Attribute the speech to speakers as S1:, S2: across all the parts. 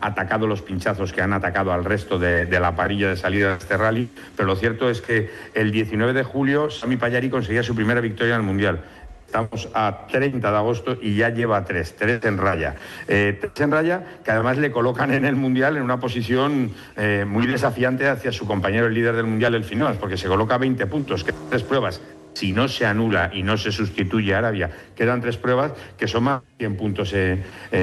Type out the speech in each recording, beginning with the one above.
S1: atacado los pinchazos que han atacado al resto de la parrilla de salida de este rally, pero lo cierto es que el 19 de julio Sami Pajari conseguía su primera victoria en el Mundial. Estamos a 30 de agosto y ya lleva tres en raya. Tres en raya que además le colocan en el Mundial en una posición muy desafiante hacia su compañero, el líder del Mundial, el Finoas, porque se coloca a 20 puntos, que 3 pruebas. Si no se anula y no se sustituye a Arabia, quedan 3 pruebas que son más de 100 puntos en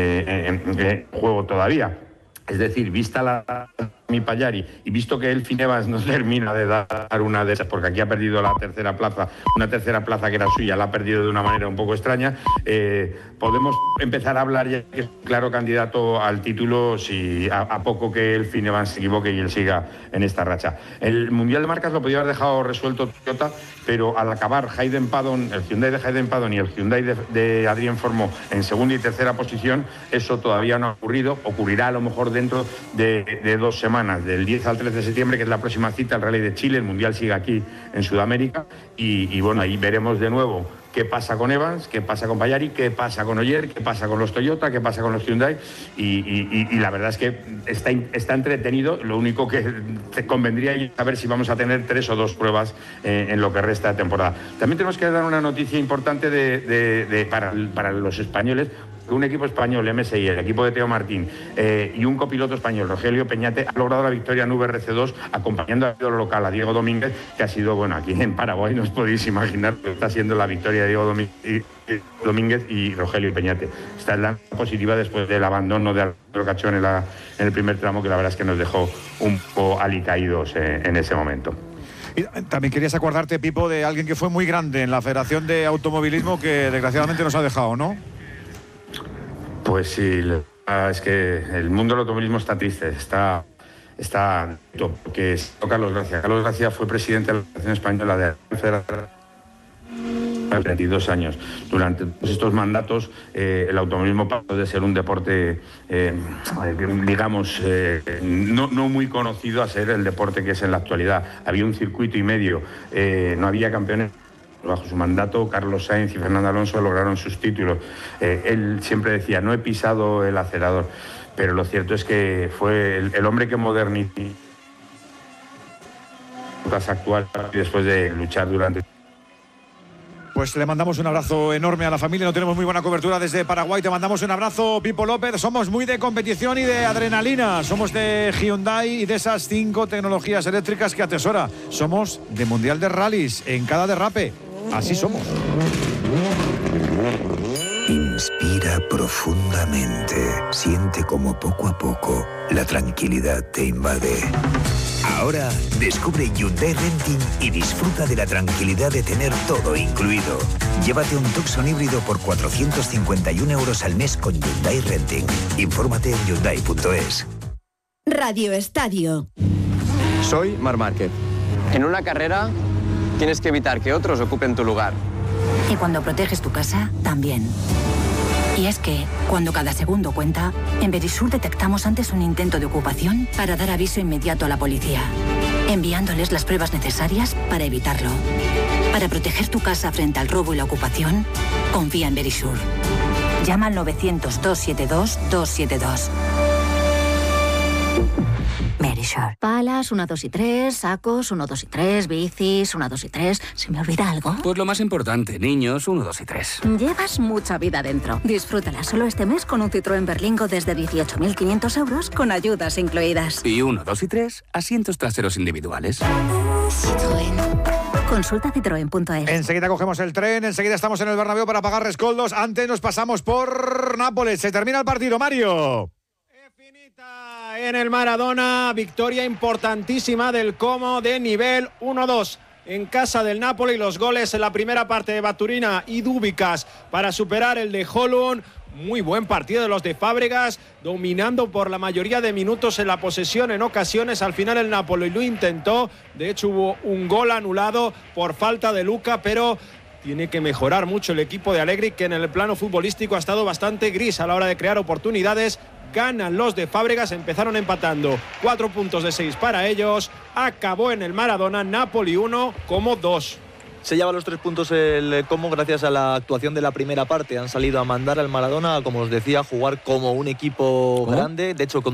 S1: juego todavía. Es decir, vista la Sami Pajari y visto que el Finevas no termina de dar una de esas, porque aquí ha perdido la tercera plaza, una tercera plaza que era suya, la ha perdido de una manera un poco extraña, podemos empezar a hablar ya que es un claro candidato al título si a poco que el Finevas se equivoque y él siga en esta racha. El Mundial de Marcas lo podía haber dejado resuelto Toyota, pero al acabar Hayden Paddon, el Hyundai de Hayden Paddon y el Hyundai de Adrien Formó en segunda y tercera posición, eso todavía no ha ocurrido, ocurrirá a lo mejor dentro de 2 semanas, del 10 al 13 de septiembre, que es la próxima cita, el Rally de Chile. El Mundial sigue aquí en Sudamérica y bueno, ahí veremos de nuevo qué pasa con Evans, qué pasa con Pajari, qué pasa con Ogier, qué pasa con los Toyota, qué pasa con los Hyundai y la verdad es que está entretenido. Lo único que te convendría es saber si vamos a tener 3 o 2 pruebas en lo que resta de temporada. También tenemos que dar una noticia importante para los españoles. Un equipo español, MSI, el equipo de Teo Martín y un copiloto español, Rogelio Peñate, ha logrado la victoria en VRC2 acompañando al ídolo local, a Diego Domínguez, que ha sido, bueno, aquí en Paraguay no os podéis imaginar que está siendo la victoria de Diego Domínguez y Rogelio Peñate. Esta es la positiva después del abandono de Alberto Cachón en el primer tramo, que la verdad es que nos dejó un poco alicaídos en ese momento.
S2: Y también querías acordarte, Pipo, de alguien que fue muy grande en la Federación de Automovilismo que desgraciadamente nos ha dejado, ¿no?
S1: Pues sí, es que el mundo del automovilismo está triste, está porque es Carlos Gracia. Carlos Gracia fue presidente de la Federación Española de la Federación 32 años. Durante todos estos mandatos el automovilismo pasó de ser un deporte, digamos, no muy conocido a ser el deporte que es en la actualidad. Había un circuito y medio, no había campeones. Bajo su mandato, Carlos Sainz y Fernando Alonso lograron sus títulos. Él siempre decía, no he pisado el acelerador, pero lo cierto es que fue el hombre que modernizó las actuales después de luchar durante...
S2: Pues le mandamos un abrazo enorme a la familia. No tenemos muy buena cobertura desde Paraguay. Te mandamos un abrazo, Pipo López. Somos muy de competición y de adrenalina. Somos de Hyundai y de esas 5 tecnologías eléctricas que atesora. Somos de Mundial de Rallys en cada derrape. Así somos.
S3: Inspira profundamente. Siente como poco a poco la tranquilidad te invade. Ahora descubre Hyundai Renting y disfruta de la tranquilidad de tener todo incluido. Llévate un Tucson híbrido por 451 € al mes con Hyundai Renting. Infórmate en Hyundai.es.
S4: Radio Estadio.
S5: Soy Marc Márquez. En una carrera tienes que evitar que otros ocupen tu lugar.
S6: Y cuando proteges tu casa, también. Y es que, cuando cada segundo cuenta, en Verisur detectamos antes un intento de ocupación para dar aviso inmediato a la policía, enviándoles las pruebas necesarias para evitarlo. Para proteger tu casa frente al robo y la ocupación, confía en Verisur. Llama al 900-272-272. Verisur.
S7: Palas, 1, 2 y 3, sacos, 1, 2 y 3, bicis, 1, 2 y 3. ¿Se me olvida algo?
S8: Pues lo más importante, niños, 1, 2 y 3.
S7: Llevas mucha vida dentro. Disfrútala solo este mes con un Citroën Berlingo desde 18.500 € con ayudas incluidas.
S8: Y 1, 2 y 3, asientos traseros individuales.
S7: Citroën. Consulta citroen.es.
S2: Enseguida cogemos el tren, enseguida estamos en el Bernabéu para pagar rescoldos. Antes nos pasamos por Nápoles. Se termina el partido, Mario.
S9: En el Maradona, victoria importantísima del Como de nivel 1-2 en casa del Napoli. Los goles en la primera parte de Baturina y Dúbicas para superar el de Holund. Muy buen partido de los de Fábregas, dominando por la mayoría de minutos en la posesión en ocasiones. Al final el Napoli lo intentó, de hecho hubo un gol anulado por falta de Luca, pero tiene que mejorar mucho el equipo de Allegri, que en el plano futbolístico ha estado bastante gris a la hora de crear oportunidades. Ganan los de Fábregas, empezaron empatando, 4 puntos de 6 para ellos. Acabó en el Maradona, Napoli 1, Como 2.
S10: Se lleva los 3 puntos el Como gracias a la actuación de la primera parte. Han salido a mandar al Maradona, como os decía, a jugar como un equipo grande. De hecho, con